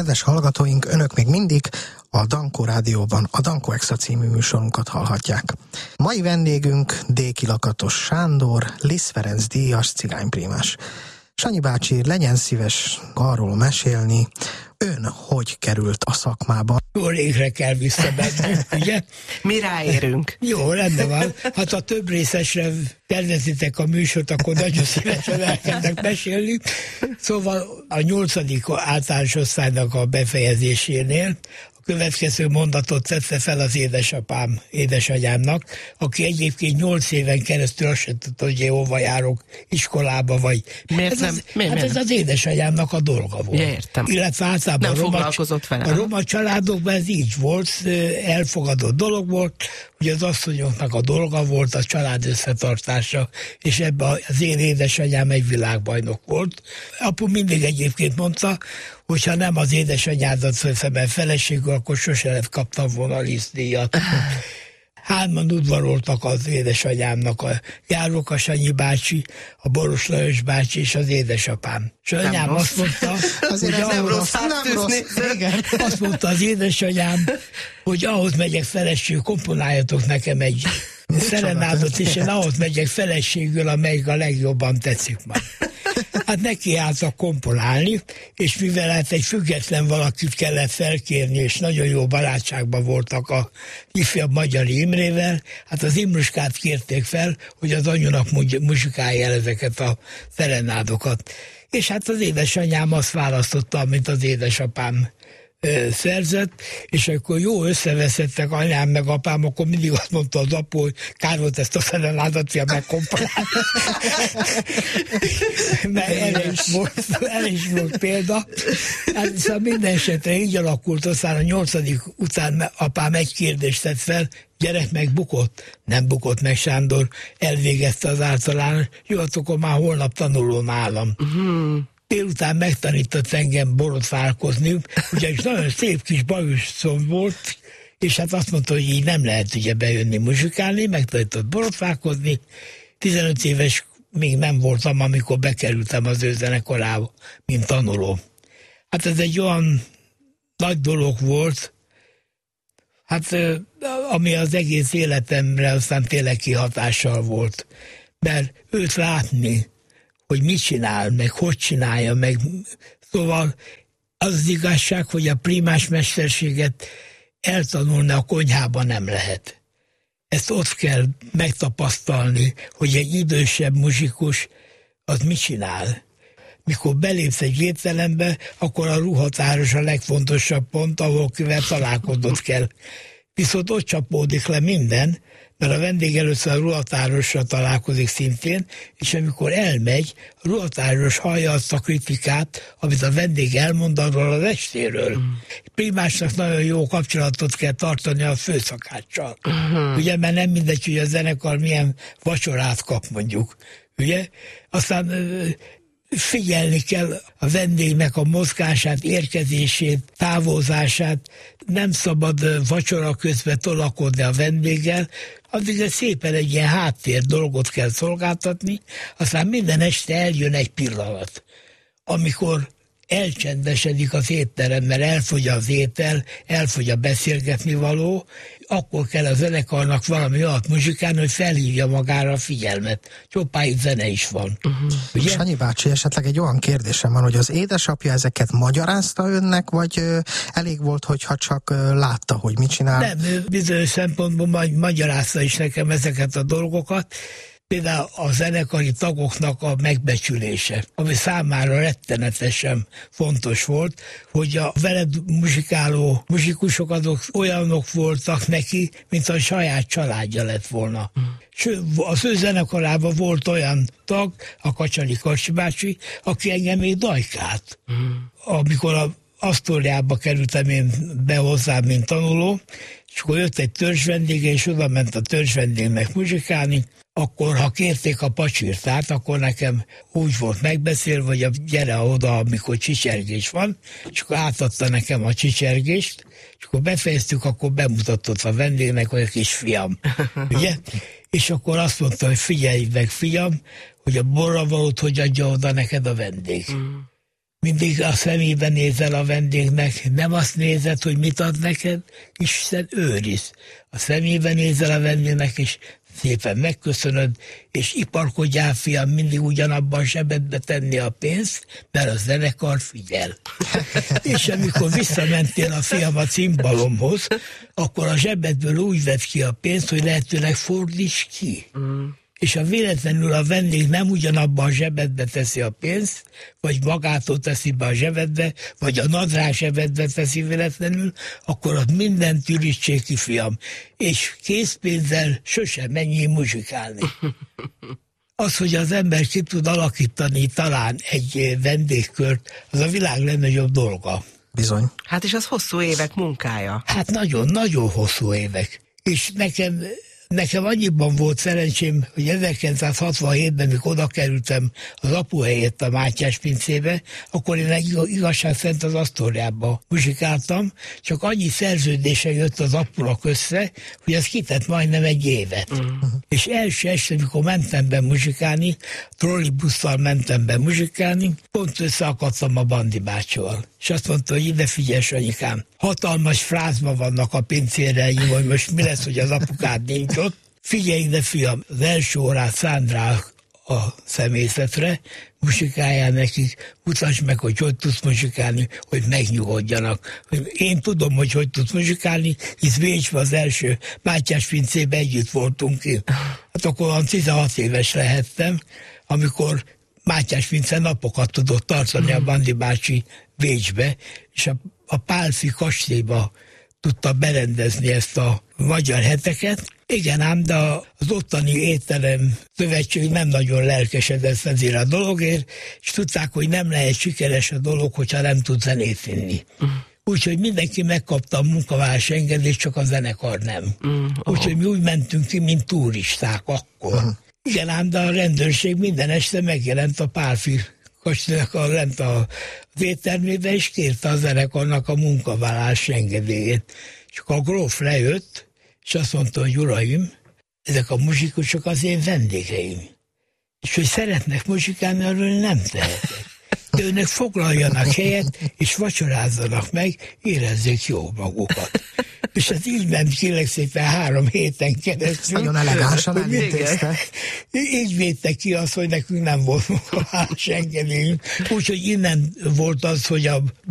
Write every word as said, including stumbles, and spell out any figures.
Kedves hallgatóink, önök még mindig a Dankó Rádióban a Dankó Extra című műsorunkat hallhatják. Mai vendégünk Déki Lakatos Sándor, Liszt Ferenc díjas cigányprímás. Sanyi bácsi, legyen szíves arról mesélni, ön hogy került a szakmába? Jól égre kell visszamenni, ugye? Mi ráérünk. Jó, rendben van. Hát ha több részesre tervezitek a műsort, akkor nagyon szívesen elkezdek mesélni. Szóval a nyolcadik általános osztálynak a befejezésénél a következő mondatot tette fel az édesapám, édesanyámnak, aki egyébként nyolc éven keresztül azt sem tudta, hogy én hova járok iskolába, vagy... Miért ez nem? Az, miért, hát miért? ez az édesanyámnak a dolga volt. Ja, értem. Illetve általában nem a roma, foglalkozott vele. a roma családokban ez így volt, elfogadott dolog volt, hogy az asszonyoknak a dolga volt a család összetartása, és ebben az én édesanyám egy világbajnok volt. Apu mindig egyébként mondta, hogyha nem az édesanyádat szemben feleségül, akkor sose lett kaptam volna Liszt-díjat. Hárman udvaroltak az édesanyámnak, a Járóka Sanyi bácsi, a Boros Lajos bácsi és az édesapám. És anyám azt mondta, hogy nem ahhoz, rossz, nem rossz, igen. azt mondta az édesanyám, hogy ahhoz megyek feleségül, komponáljatok nekem egy szerenádot, és én ahhoz megyek feleségül, amelyik a legjobban tetszik majd. Hát neki álltak komponálni, és mivel hát egy független valakit kellett felkérni, és nagyon jó barátságban voltak a ifjabb Magyari Imrével, hát az Imruskát kérték fel, hogy az anyunak muzsikálja el ezeket a szerenádokat. És hát az édesanyám azt választotta, amit az édesapám ö, szerzett, és akkor jó összeveszettek anyám meg apám, akkor mindig azt mondta az apu, hogy kár volt ezt a szerenádat fia megkomponálni. Mert el is volt, el is volt példa. Hát szóval minden esetre így alakult, aztán a nyolcadik után apám egy kérdést tett fel, gyerek megbukott? Nem bukott meg, Sándor, elvégezte az általános, jó, akkor már holnap tanuló nálam. Uh-huh. Délután megtanított engem borotválkozni, ugyanis nagyon szép kis bajuszom volt, és hát azt mondta, hogy így nem lehet ugye bejönni muzsikálni, megtanított borotválkozni. tizenöt éves még nem voltam, amikor bekerültem az ő zenekarába, mint tanuló. Hát ez egy olyan nagy dolog volt, hát ami az egész életemre aztán tényleg kihatással volt. Mert őt látni, hogy mit csinál, meg hogy csinálja, meg szóval az az igazság, hogy a primás mesterséget eltanulni a konyhában nem lehet. Ezt ott kell megtapasztalni, hogy egy idősebb muzsikus az mit csinál. Mikor belépsz egy étterembe, akkor a ruhatáros a legfontosabb pont, ahol kivel találkoznod kell. Viszont ott csapódik le minden, mert a vendég először a ruhatárosra találkozik szintén, és amikor elmegy, a ruhatáros hallja azt a kritikát, amit a vendég elmond arról az estéről. Mm. Primásnak nagyon jó kapcsolatot kell tartani a főszakáccsal. Mm. Ugye, mert nem mindegy, hogy a zenekar milyen vacsorát kap mondjuk. Ugye? Aztán figyelni kell a vendégnek a mozgását, érkezését, távozását, nem szabad vacsora közben tolakodni a vendéggel, addig szépen egy ilyen háttér dolgot kell szolgáltatni, aztán minden este eljön egy pillanat, amikor elcsendesedik az étterem, mert elfogy az étel, elfogy a beszélgetni való, akkor kell a zenekarnak valami olyat muzsikálni, hogy felhívja magára a figyelmet. Csopáig zene is van. Uh-huh. Sanyi bácsi, esetleg egy olyan kérdésem van, hogy az édesapja ezeket magyarázta önnek, vagy ö, elég volt, hogyha csak ö, látta, hogy mit csinál? Nem, bizonyos szempontból magy- magyarázta is nekem ezeket a dolgokat. Például a zenekari tagoknak a megbecsülése, ami számára rettenetesen fontos volt, hogy a veled muzsikáló muzsikusok azok olyanok voltak neki, mint a saját családja lett volna. Mm. Sőt, az ő zenekarában volt olyan tag, a Kacsali Karcsi bácsi, aki engem még dajkált. Mm. Amikor a Asztóriába kerültem én be hozzám, mint tanuló, és akkor jött egy törzsvendége, és oda ment a törzsvendégnek muzsikálni, akkor, ha kérték a pacsirtát, akkor nekem úgy volt megbeszélve, hogy a gyere oda, amikor csicsergés van, és akkor átadta nekem a csicsergést, és akkor befejeztük, akkor bemutatott a vendégnek, hogy a kisfiam. Ugye? És akkor azt mondta, hogy figyelj meg, fiam, hogy a borravalót hogy adja oda neked a vendég. Mm. mindig a szemébe nézel a vendégnek, nem azt nézed, hogy mit ad neked, Isten őriz. A szemébe nézel a vendégnek, és szépen megköszönöd, és iparkodjál, fiam, mindig ugyanabban a zsebedbe tenni a pénzt, mert a zenekar figyel. És amikor visszamentél a fiam a cimbalomhoz, akkor a zsebedből úgy vedd ki a pénzt, hogy lehetőleg fordíts ki. Mm. És ha véletlenül a vendég nem ugyanabban a zsebedbe teszi a pénzt, vagy magától teszi be a zsebedbe, vagy a nadrág zsebedbe teszi véletlenül, akkor ott mindent ürítsék ki, fiam. És készpénzzel sosem menjél muzsikálni. Az, hogy az ember ki tud alakítani talán egy vendégkört, az a világ legnagyobb dolga. Bizony. Hát és az hosszú évek munkája. Hát nagyon-nagyon hosszú évek. És nekem... Nekem annyiban volt szerencsém, hogy ezerkilencszázhatvanhétben, mikor oda kerültem az apu helyett a Mátyás pincébe, akkor én egy igazság szerint az Asztóriába muzsikáltam, csak annyi szerződése jött az apunak össze, hogy ez kitett majdnem egy évet. Uh-huh. És első este, mikor mentem be muzsikálni, trollibusszal mentem be muzsikálni, pont összeakadtam a Bandi bácsival. És azt mondta, hogy ide figyelj, Sanyikám, hatalmas frázma vannak a pincéreim, hogy most mi lesz, hogy az apukád nincs ott. Figyelj ide, fiam, az első órát szánd rá a személyzetre, muzsikáljál nekik, mutasd meg, hogy hogy tudsz muzsikálni, hogy megnyugodjanak. Én tudom, hogy hogy tudsz muzsikálni, hisz Bécsben az első Mátyás pincében együtt voltunk ki. Hát akkor olyan tizenhat éves lehettem, amikor Mátyás pince napokat tudott tartani a Bandi bácsi Bécsbe, és a, a Pálffy kastélyba tudta berendezni ezt a magyar heteket. Igen ám, de az ottani étterem szövetség nem nagyon lelkesedett ezért a dologért, és tudták, hogy nem lehet sikeres a dolog, hogyha nem tud zenét vinni. Úgyhogy mindenki megkapta a munkavállás engedést, csak a zenekar nem. Mm, oh. Úgyhogy mi úgy mentünk ki, mint turisták akkor. Mm. Igen ám, de a rendőrség minden este megjelent a Pálffy kastélynak a lent az éttermébe, és kérte a zenekarnak a munkavállalás engedélyét. És a gróf lejött, és azt mondta, hogy uraim, ezek a muzsikusok az én vendégeim. És hogy szeretnek muzsikálni, arról nem tehetek. De önök foglaljanak helyet, és vacsorázzanak meg, érezzék jó magukat. És ez így ment kérlek szépen három héten keresztül. Nagyon elegánsan elintézte. Így védte ki azt, hogy nekünk nem volt munkavállalás engedélyünk. Úgyhogy innen volt az, hogy a